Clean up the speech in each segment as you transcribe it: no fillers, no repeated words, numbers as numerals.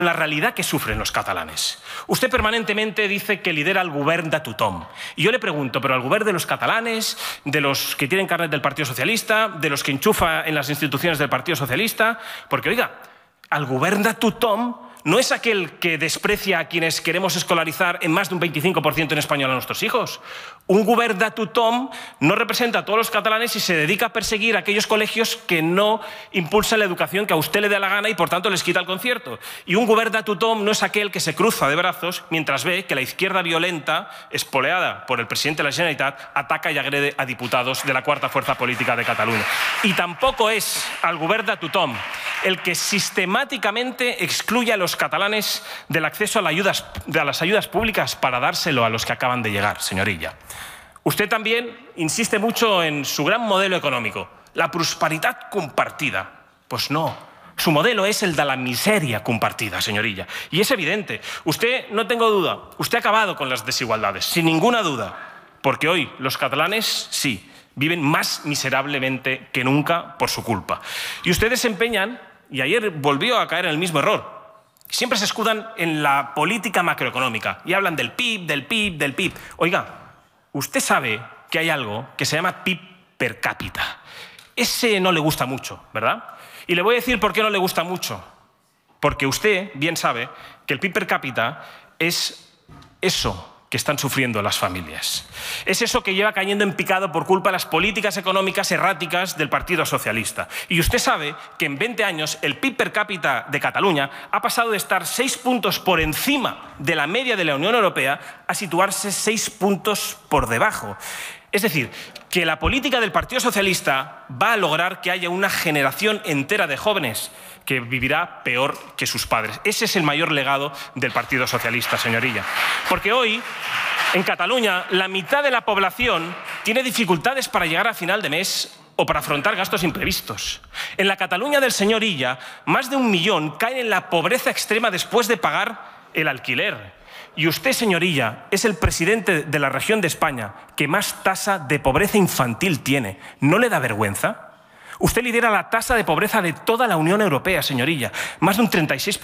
la realidad que sufren los catalanes. Usted permanentemente dice que lidera el govern de tothom. Y yo le pregunto, ¿pero al govern de los catalanes, de los que tienen carnet del Partido Socialista, de los que enchufa en las instituciones del Partido Socialista? Porque, oiga, al govern de tothom no es aquel que desprecia a quienes queremos escolarizar en más de un 25% en español a nuestros hijos. Un govern de tothom no representa a todos los catalanes y se dedica a perseguir a aquellos colegios que no impulsan la educación que a usted le dé la gana y por tanto les quita el concierto. Y un govern de tothom no es aquel que se cruza de brazos mientras ve que la izquierda violenta, espoleada por el presidente de la Generalitat, ataca y agrede a diputados de la cuarta fuerza política de Cataluña. Y tampoco es al govern de tothom el que sistemáticamente excluye a los catalanes del acceso a las ayudas públicas para dárselo a los que acaban de llegar, señorilla. Usted también insiste mucho en su gran modelo económico, la prosperidad compartida. Pues no, su modelo es el de la miseria compartida, señorilla. Y es evidente, usted, no tengo duda, usted ha acabado con las desigualdades, sin ninguna duda, porque hoy los catalanes, sí, viven más miserablemente que nunca por su culpa. Y ustedes se empeñan, y ayer volvió a caer en el mismo error, siempre se escudan en la política macroeconómica y hablan del PIB, del PIB, del PIB. Oiga, usted sabe que hay algo que se llama PIB per cápita. Ese no le gusta mucho, ¿verdad? Y le voy a decir por qué no le gusta mucho. Porque usted bien sabe que el PIB per cápita es eso que están sufriendo las familias. Es eso que lleva cayendo en picado por culpa de las políticas económicas erráticas del Partido Socialista. Y usted sabe que en 20 años el PIB per cápita de Cataluña ha pasado de estar 6 puntos por encima de la media de la Unión Europea a situarse 6 puntos por debajo. Es decir, que la política del Partido Socialista va a lograr que haya una generación entera de jóvenes que vivirá peor que sus padres. Ese es el mayor legado del Partido Socialista, señorilla. Porque hoy, en Cataluña, la mitad de la población tiene dificultades para llegar a final de mes o para afrontar gastos imprevistos. En la Cataluña del señor Illa, más de 1 millón caen en la pobreza extrema después de pagar el alquiler. Y usted, señorilla, es el presidente de la región de España que más tasa de pobreza infantil tiene. ¿No le da vergüenza? Usted lidera la tasa de pobreza de toda la Unión Europea, señorilla. Más de un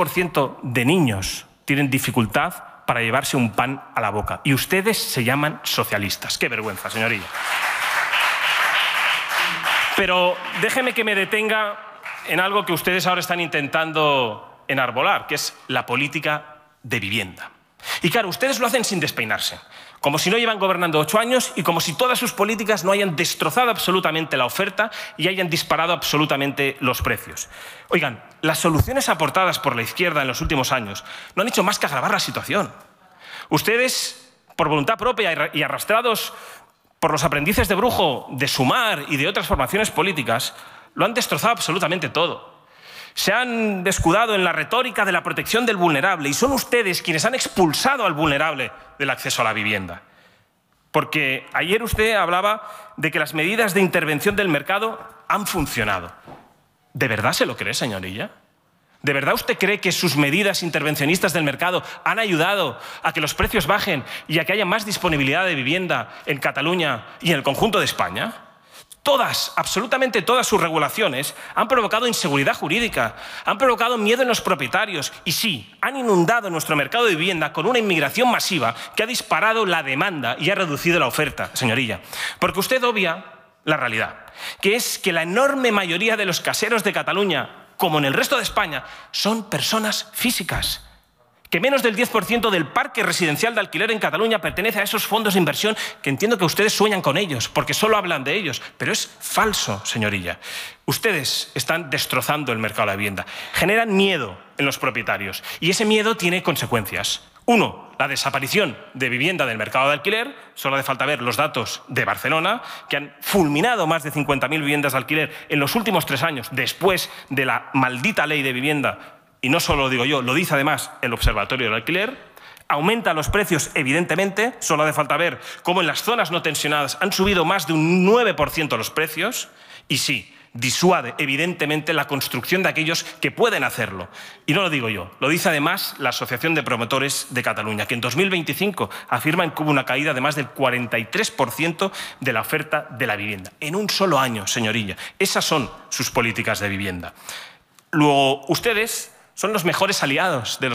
36% de niños tienen dificultad para llevarse un pan a la boca. Y ustedes se llaman socialistas. ¡Qué vergüenza, señorilla! Pero déjeme que me detenga en algo que ustedes ahora están intentando enarbolar, que es la política de vivienda. Y claro, ustedes lo hacen sin despeinarse, como si no llevan gobernando 8 años y como si todas sus políticas no hayan destrozado absolutamente la oferta y hayan disparado absolutamente los precios. Oigan, las soluciones aportadas por la izquierda en los últimos años no han hecho más que agravar la situación. Ustedes, por voluntad propia y arrastrados por los aprendices de brujo de Sumar y de otras formaciones políticas, lo han destrozado absolutamente todo. Se han escudado en la retórica de la protección del vulnerable y son ustedes quienes han expulsado al vulnerable del acceso a la vivienda. Porque ayer usted hablaba de que las medidas de intervención del mercado han funcionado. ¿De verdad se lo cree, señorilla? ¿De verdad usted cree que sus medidas intervencionistas del mercado han ayudado a que los precios bajen y a que haya más disponibilidad de vivienda en Cataluña y en el conjunto de España? Todas, absolutamente todas sus regulaciones han provocado inseguridad jurídica, han provocado miedo en los propietarios y sí, han inundado nuestro mercado de vivienda con una inmigración masiva que ha disparado la demanda y ha reducido la oferta, señorilla. Porque usted obvia la realidad, que es que la enorme mayoría de los caseros de Cataluña, como en el resto de España, son personas físicas. Que menos del 10% del parque residencial de alquiler en Cataluña pertenece a esos fondos de inversión que entiendo que ustedes sueñan con ellos, porque solo hablan de ellos. Pero es falso, señorilla. Ustedes están destrozando el mercado de la vivienda. Generan miedo en los propietarios y ese miedo tiene consecuencias. 1, la desaparición de vivienda del mercado de alquiler. Solo hace falta ver los datos de Barcelona, que han fulminado más de 50.000 viviendas de alquiler en los últimos 3 años, después de la maldita ley de vivienda. Y no solo lo digo yo, lo dice además el Observatorio del Alquiler. Aumenta los precios, evidentemente. Solo hace falta ver cómo en las zonas no tensionadas han subido más de un 9% los precios. Y sí, disuade, evidentemente, la construcción de aquellos que pueden hacerlo. Y no lo digo yo, lo dice además la Asociación de Promotores de Cataluña, que en 2025 afirman que hubo una caída de más del 43% de la oferta de la vivienda. En un solo año, señorilla. Esas son sus políticas de vivienda. Luego, ustedes son los mejores aliados de los